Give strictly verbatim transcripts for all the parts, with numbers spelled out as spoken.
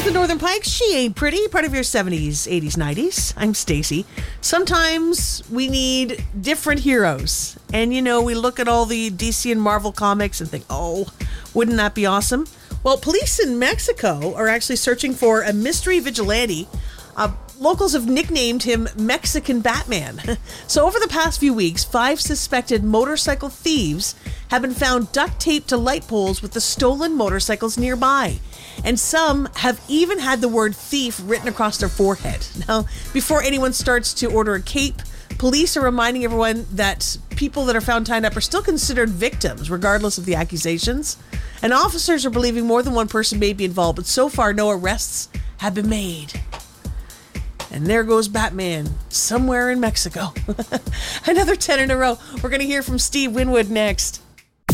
the Northern Pikes, She Ain't Pretty, part of your seventies, eighties, nineties. I'm Stacey. Sometimes we need different heroes. And, you know, we look at all the D C and Marvel comics and think, oh, wouldn't that be awesome? Well, police in Mexico are actually searching for a mystery vigilante. Uh, locals have nicknamed him Mexican Batman. So over the past few weeks, five suspected motorcycle thieves have been found duct taped to light poles with the stolen motorcycles nearby. And some have even had the word thief written across their forehead. Now, before anyone starts to order a cape, police are reminding everyone that people that are found tied up are still considered victims, regardless of the accusations. And officers are believing more than one person may be involved, but so far no arrests have been made. And there goes Batman, somewhere in Mexico. Another ten in a row. We're going to hear from Steve Winwood next.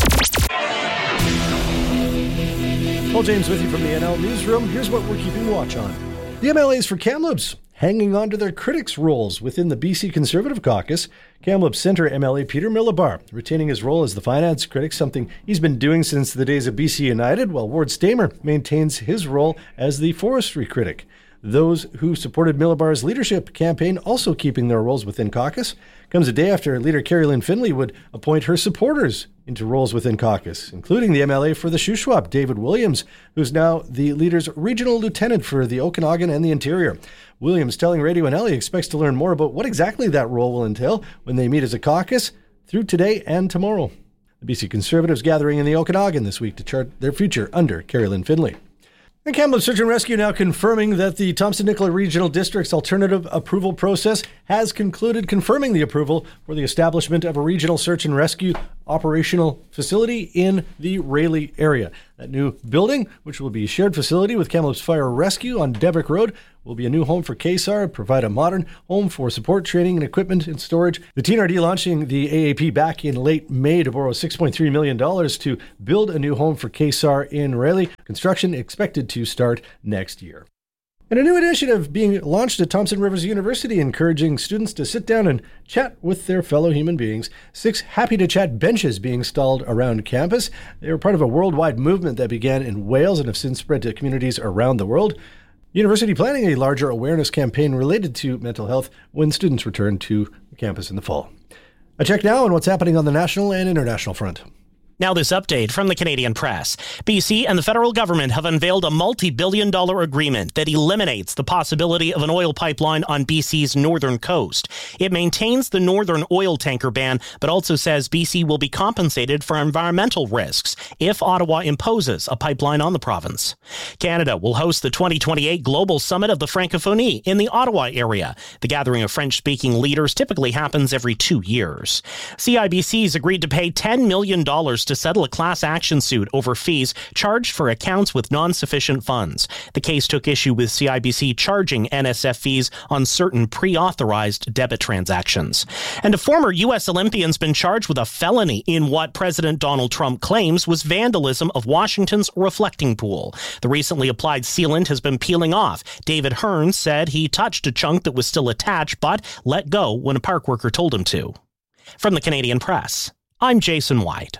Paul James with you from the N L Newsroom. Here's what we're keeping watch on. The M L As for Kamloops hanging on to their critics' roles within the B C Conservative Caucus. Kamloops Centre M L A Peter Millibar retaining his role as the finance critic, something he's been doing since the days of B C United, while Ward Stamer maintains his role as the forestry critic. Those who supported Millibar's leadership campaign also keeping their roles within caucus. Comes a day after leader Carrie Lynn Finley would appoint her supporters into roles within caucus, including the M L A for the Shuswap, David Williams, who's now the leader's regional lieutenant for the Okanagan and the Interior. Williams telling Radio N L he expects to learn more about what exactly that role will entail when they meet as a caucus through today and tomorrow. The B C Conservatives gathering in the Okanagan this week to chart their future under Carrie Lynn Finley. And Kamloops Search and Rescue now confirming that the Thompson-Nicola Regional District's alternative approval process has concluded, confirming the approval for the establishment of a regional search and rescue operational facility in the Rayleigh area. That new building, which will be a shared facility with Kamloops Fire Rescue on Debrick Road, will be a new home for K S A R, provide a modern home for support, training, and equipment and storage. The T N R D launching the A A P back in late May to borrow six point three million dollars to build a new home for K S A R in Rayleigh. Construction expected to start next year. And a new initiative being launched at Thompson Rivers University, encouraging students to sit down and chat with their fellow human beings. Six Happy to Chat benches being installed around campus. They were part of a worldwide movement that began in Wales and have since spread to communities around the world. University planning a larger awareness campaign related to mental health when students return to campus in the fall. A check now on what's happening on the national and international front. Now this update from the Canadian Press. B C and the federal government have unveiled a multi-billion dollar agreement that eliminates the possibility of an oil pipeline on B C's northern coast. It maintains the northern oil tanker ban, but also says B C will be compensated for environmental risks if Ottawa imposes a pipeline on the province. Canada will host the twenty twenty-eight Global Summit of the Francophonie in the Ottawa area. The gathering of French-speaking leaders typically happens every two years. C I B C's agreed to pay ten million dollars to settle a class action suit over fees charged for accounts with non-sufficient funds. The case took issue with C I B C charging N S F fees on certain pre-authorized debit transactions. And a former U S Olympian's been charged with a felony in what President Donald Trump claims was vandalism of Washington's reflecting pool. The recently applied sealant has been peeling off. David Hearn said he touched a chunk that was still attached, but let go when a park worker told him to. From the Canadian Press, I'm Jason White.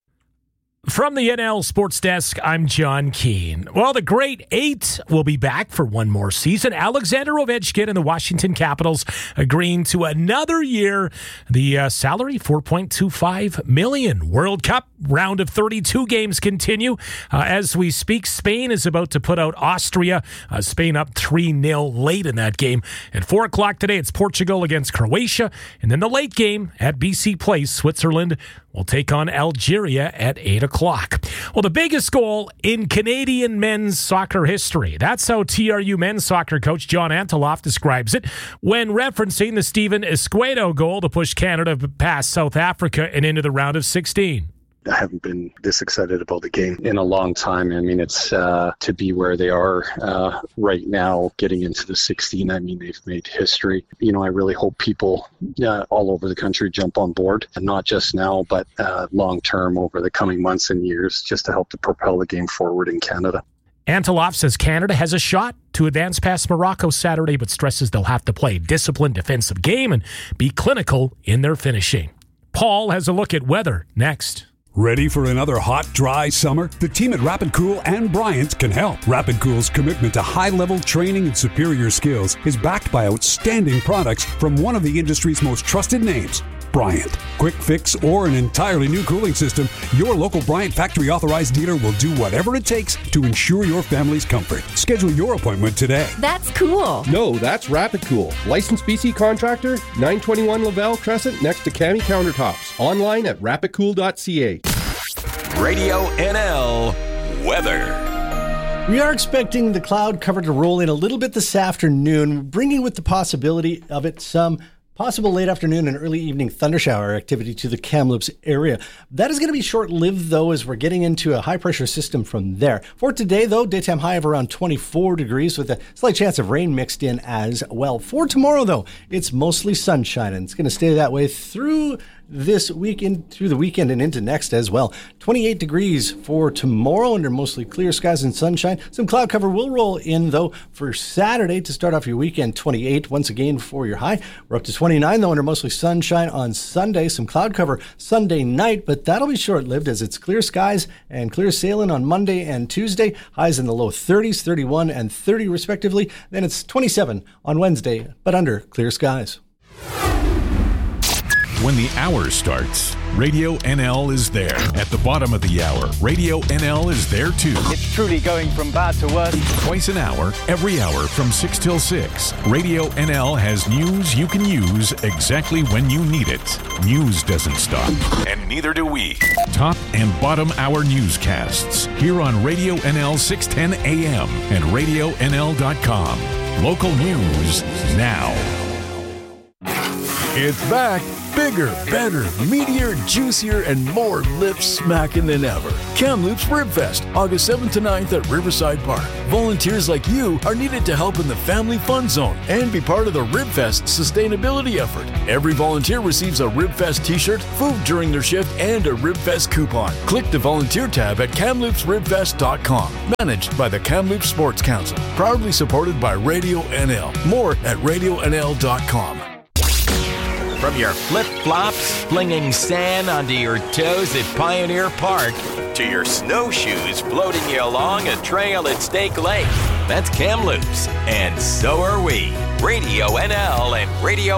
From the N L Sports Desk, I'm John Keane. Well, the Great Eight will be back for one more season. Alexander Ovechkin and the Washington Capitals agreeing to another year. The uh, salary, four point two five million dollars. World Cup round of thirty-two games continue. Uh, as we speak, Spain is about to put out Austria. Uh, Spain up three nil late in that game. At four o'clock today, it's Portugal against Croatia. And then the late game at B C Place, Switzerland will take on Algeria at eight o'clock. Well, the biggest goal in Canadian men's soccer history. That's how T R U men's soccer coach John Anteloff describes it when referencing the Steven Escueto goal to push Canada past South Africa and into the round of sixteen. I haven't been this excited about the game in a long time. I mean, it's uh, to be where they are uh, right now, getting into the sixteen. I mean, they've made history. You know, I really hope people uh, all over the country jump on board, and not just now, but uh, long term over the coming months and years, just to help to propel the game forward in Canada. Anteloff says Canada has a shot to advance past Morocco Saturday, but stresses they'll have to play a disciplined defensive game and be clinical in their finishing. Paul has a look at weather next. Ready for another hot, dry summer? The team at Rapid Cool and Bryant can help. Rapid Cool's commitment to high-level training and superior skills is backed by outstanding products from one of the industry's most trusted names, Bryant. Quick fix or an entirely new cooling system, your local Bryant factory-authorized dealer will do whatever it takes to ensure your family's comfort. Schedule your appointment today. That's cool. No, that's Rapid Cool. Licensed B C contractor, nine twenty-one Laval Crescent next to Cami Countertops. Online at rapid cool dot c a. Radio N L weather. We are expecting the cloud cover to roll in a little bit this afternoon, bringing with the possibility of it some possible late afternoon and early evening thundershower activity to the Kamloops area. That is going to be short-lived, though, as we're getting into a high-pressure system from there. For today, though, daytime high of around twenty-four degrees with a slight chance of rain mixed in as well. For tomorrow, though, it's mostly sunshine, and it's going to stay that way through this weekend, through the weekend and into next as well. twenty-eight degrees for tomorrow under mostly clear skies and sunshine. Some cloud cover will roll in, though, for Saturday to start off your weekend. twenty-eight once again for your high. We're up to twenty-nine, though, under mostly sunshine on Sunday. Some cloud cover Sunday night, but that'll be short-lived as it's clear skies and clear sailing on Monday and Tuesday. Highs in the low thirties, thirty-one and thirty respectively. Then it's twenty-seven on Wednesday, but under clear skies. When the hour starts, Radio N L is there. At the bottom of the hour, Radio N L is there too. It's truly going from bad to worse. Twice an hour, every hour from six till six. Radio N L has news you can use exactly when you need it. News doesn't stop, and neither do we. Top and bottom hour newscasts here on Radio N L six ten A M and radio n l dot com. Local news now. It's back. Bigger, better, meatier, juicier, and more lip-smacking than ever. Kamloops Ribfest, August seventh to ninth at Riverside Park. Volunteers like you are needed to help in the Family Fun Zone and be part of the Ribfest sustainability effort. Every volunteer receives a Ribfest t-shirt, food during their shift, and a Ribfest coupon. Click the volunteer tab at kamloops ribfest dot com. Managed by the Kamloops Sports Council. Proudly supported by Radio N L. More at radio n l dot com. From your flip-flops flinging sand onto your toes at Pioneer Park to your snowshoes floating you along a trail at Stake Lake, that's Kamloops, and so are we. Radio N L and Radio